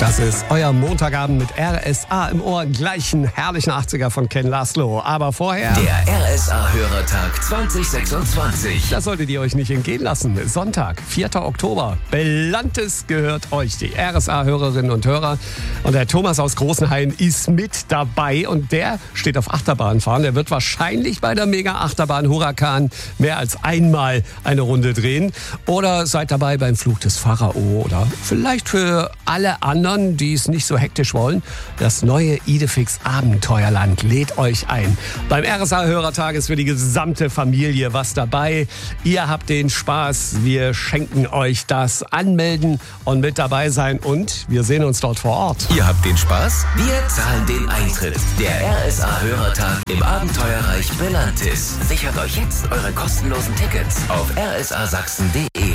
Das ist euer Montagabend mit RSA im Ohr. Gleich ein herrlichen 80er von Ken Laszlo. Aber vorher... Der RSA-Hörertag 2026. Das solltet ihr euch nicht entgehen lassen. Sonntag, 4. Oktober. Belantes gehört euch, die RSA-Hörerinnen und Hörer. Und der Thomas aus Großenhain ist mit dabei. Und der steht auf Achterbahnfahren. Der wird wahrscheinlich bei der Mega-Achterbahn Huracan mehr als einmal eine Runde drehen. Oder seid dabei beim Flug des Pharao. Oder vielleicht für alle anderen, die es nicht so hektisch wollen. Das neue Idefix Abenteuerland lädt euch ein. Beim RSA-Hörertag ist für die gesamte Familie was dabei. Ihr habt den Spaß. Wir schenken euch das. Anmelden und mit dabei sein. Und wir sehen uns dort vor Ort. Ihr habt den Spaß? Wir zahlen den Eintritt. Der RSA-Hörertag im Abenteuerreich Belantis. Sichert euch jetzt eure kostenlosen Tickets auf rsasachsen.de.